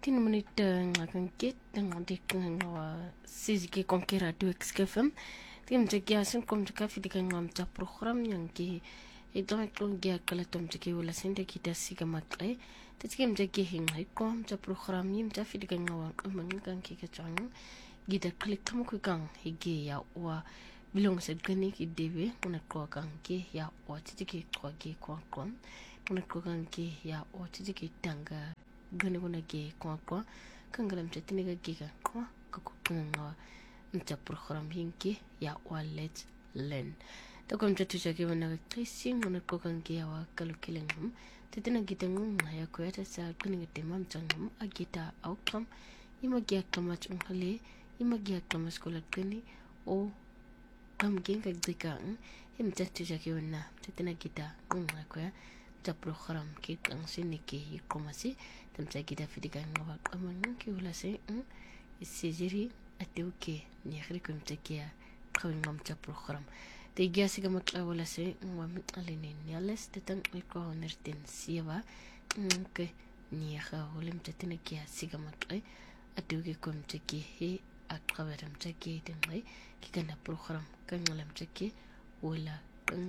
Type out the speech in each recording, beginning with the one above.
10 minuten ngakan kit dengan dikeng ngawa siziki konkera du XFM tim jagiasin kom jaka fidikan ngam ca program yang ki itu ngakon gia kala tom jaki wala sende kita siga makai tatikim jagi hingai kom ca program yim ca fidikan ngawa mangan ki ka chang gida klik kamu ku kang hige ya wa bilong sa gani ki dewe una ko kang ki ya wa tiki ko ki ko kon una ko kang ki ya wa tiki tanga gani kuna ge kwa kangalam chatini ga giga kwa kakukanga mta program hinki ya wa let's learn to kom chatu chaki wana tracing mona ko kangi ya wa kalukilengum tetina gitengum ya ko yata sa kuni temam changum agita outcome imagia kama chunghale imagia kama skola kuni o kam genga gika mta chatu chaki wana tetina gita ko ya ta program ki kang siniki komasi tamsa kita fidikan ngawak aman ki wala se isijiri ateuke ni khri kum takia kawin ngam ta program te gyasi ga matla wala se ngam alinin yales tetang ko nertin siwa ke ni kha holim tetina kia siga matla ateuke kum taki he akawaram taki dengai ki kana program kan ngalam taki wala kan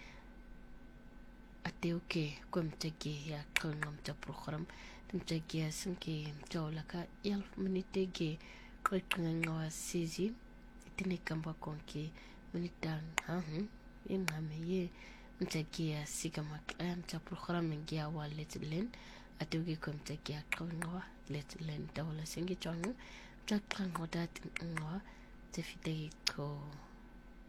ateuke kom tagi ya kangam ta program tagi asunki jawlaka 11 minute ge klikang ngawa siji tini kamba konki minitan in hame tagi sigama ta program ngi awa let's learn ateuke kom tagi ngawa let's learn tawla singi chang ta kang hodat ngawa te fitegi ko